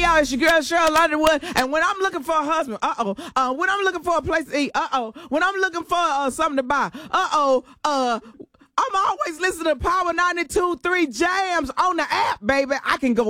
y'all, it's your girl Cheryl Underwood. And when I'm looking for a husband, when I'm looking for a place to eat, when I'm looking for something to buy, I'm always listening to Power 92.3 Jams on the app, baby. I can go